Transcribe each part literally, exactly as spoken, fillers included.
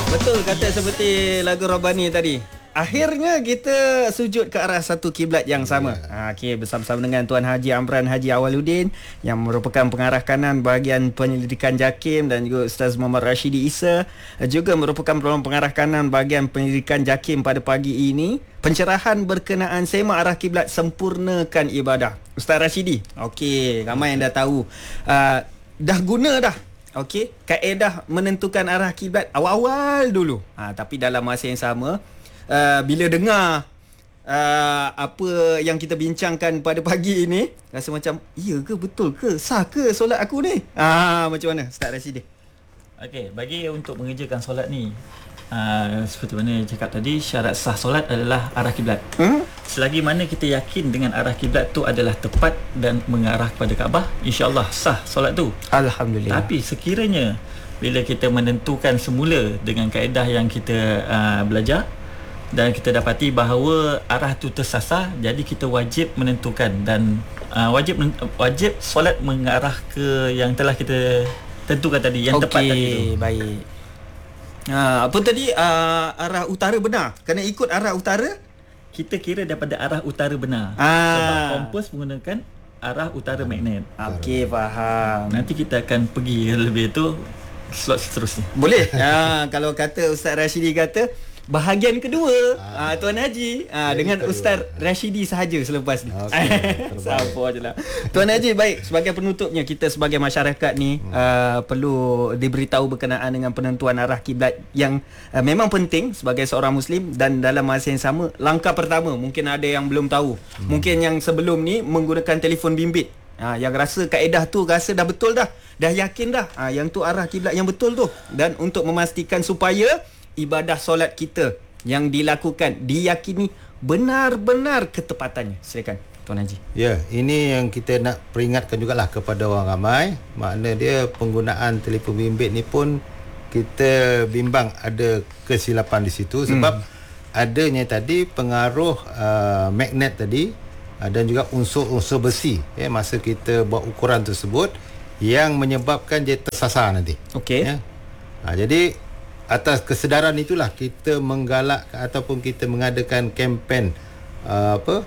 Betul kata seperti lagu Rabbani tadi. Akhirnya kita sujud ke arah satu kiblat yang sama. Ha, okay, bersama-sama dengan Tuan Haji Amran Haji Awaluddin yang merupakan pengarah kanan bahagian penyelidikan JAKIM, dan juga Ustaz Muhammad Rashidi Isa juga merupakan pengarah kanan bahagian penyelidikan JAKIM pada pagi ini. Pencerahan berkenaan semak arah kiblat sempurnakan ibadah. Ustaz Rashidi, okey, ramai yang dah tahu. Uh, dah guna dah. Okey, kaedah menentukan arah kiblat awal-awal dulu. Ha, tapi dalam masa yang sama, uh, bila dengar uh, apa yang kita bincangkan pada pagi ini, rasa macam, iya ke, betul ke, sah ke solat aku ni? Ah, macam mana Ustaz Rashidi? Okey, bagi untuk mengerjakan solat ni, uh, seperti mana yang cakap tadi, syarat sah solat adalah arah kiblat. Hmm? Selagi mana kita yakin dengan arah kiblat tu adalah tepat dan mengarah kepada Kaabah, insya-Allah sah solat tu. Alhamdulillah. Tapi sekiranya bila kita menentukan semula dengan kaedah yang kita uh, belajar dan kita dapati bahawa arah tu tersasar, jadi kita wajib menentukan dan uh, wajib wajib solat mengarah ke yang telah kita tentukan tadi, yang okay, tepat tadi tu. Baik. Ha, apa tadi, uh, arah utara benar? Kena ikut arah utara? Kita kira daripada arah utara benar. Ah. Sebab kompas menggunakan arah utara magnet. Okey, faham. Nanti kita akan pergi lebih tu slot seterusnya. Boleh. Ha, kalau kata Ustaz Rashidi kata bahagian kedua, ah. uh, Tuan Haji uh, dengan kedua. Ustaz Rashidi sahaja selepas ni. Okay, siapa je lah. Tuan Haji, baik, sebagai penutupnya, kita sebagai masyarakat ni hmm. uh, perlu diberitahu berkenaan dengan penentuan arah kiblat yang uh, memang penting sebagai seorang Muslim, dan dalam masa yang sama, langkah pertama mungkin ada yang belum tahu. Hmm. Mungkin yang sebelum ni menggunakan telefon bimbit. Ha, yang rasa kaedah tu rasa dah betul dah, dah yakin dah, ha, yang tu arah kiblat yang betul tu. Dan untuk memastikan supaya ibadah solat kita yang dilakukan diyakini benar-benar ketepatannya. Silakan Tuan Haji. Ya, ini yang kita nak peringatkan jugalah kepada orang ramai. Makna dia penggunaan telefon bimbit ni pun kita bimbang ada kesilapan di situ sebab hmm. adanya tadi pengaruh uh, magnet tadi uh, dan juga unsur-unsur besi ya, masa kita buat ukuran tersebut yang menyebabkan dia tersasar nanti. Okey. Ya. Uh, jadi atas kesedaran itulah kita menggalak ataupun kita mengadakan kempen uh, apa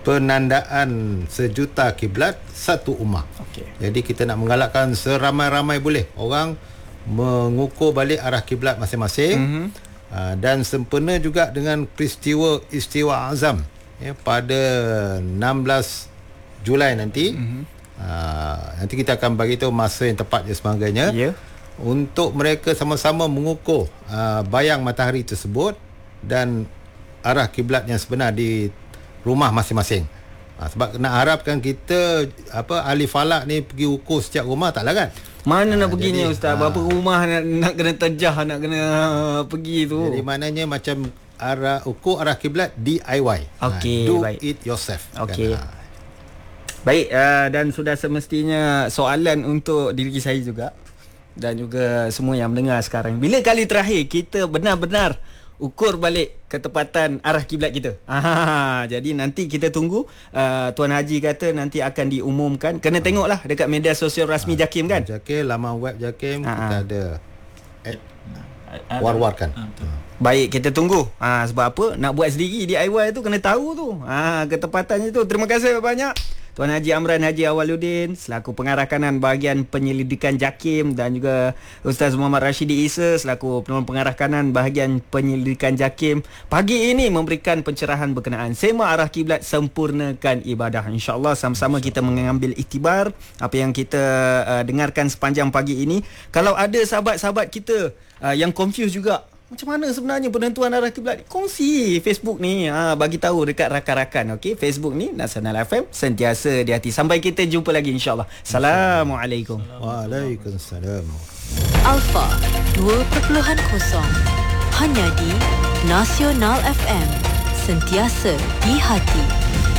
penandaan sejuta kiblat satu ummah. Okey. Jadi kita nak menggalakkan seramai-ramai boleh orang mengukur balik arah kiblat masing-masing. Mm-hmm. uh, dan sempena juga dengan peristiwa Istiwa Azam ya, pada enam belas Julai nanti. Mm-hmm. uh, nanti kita akan bagi tahu masa yang tepat dan sebagainya. Ya. Yeah. Untuk mereka sama-sama mengukur uh, bayang matahari tersebut dan arah kiblat yang sebenar di rumah masing-masing. Ha, sebab nak harapkan kita apa ahli falak ni pergi ukur setiap rumah taklah kan. Mana ha, nak pergi ni Ustaz? Ha, berapa rumah nak, nak kena terjah, nak kena pergi tu. Jadi maknanya macam arah ukur arah kiblat D I Y. Okay, ha, do baik. it yourself. Okey. Kan? Ha. Baik, uh, dan sudah semestinya soalan untuk diri saya juga dan juga semua yang mendengar sekarang. Bila kali terakhir kita benar-benar ukur balik ketepatan arah kiblat kita? Ah, jadi nanti kita tunggu. uh, Tuan Haji kata nanti akan diumumkan. Kena tengoklah dekat media sosial rasmi JAKIM kan? JAKIM, laman web JAKIM, ha, kita ha. ada war-warkan. Baik, kita tunggu. Ha, sebab apa? Nak buat sendiri D I Y tu kena tahu tu. Ha, ketepatannya tu. Terima kasih banyak Tuan Haji Amran Haji Awaluddin selaku pengarah kanan bahagian penyelidikan JAKIM, dan juga Ustaz Muhammad Rashidi Isa selaku penolong pengarah kanan bahagian penyelidikan JAKIM. Pagi ini memberikan pencerahan berkenaan semak arah kiblat sempurnakan ibadah. InsyaAllah sama-sama kita mengambil iktibar apa yang kita uh, dengarkan sepanjang pagi ini. Kalau ada sahabat-sahabat kita uh, yang confused juga, macam mana sebenarnya penentuan arah kiblat ni? Kongsi Facebook ni, ha, bagi tahu dekat rakan-rakan. Okey, Facebook ni Nasional F M, sentiasa di hati. Sampai kita jumpa lagi insya-Allah. Assalamualaikum. Waalaikumsalam. Alpha dua kosong kosong hanya di Nasional F M, sentiasa di hati.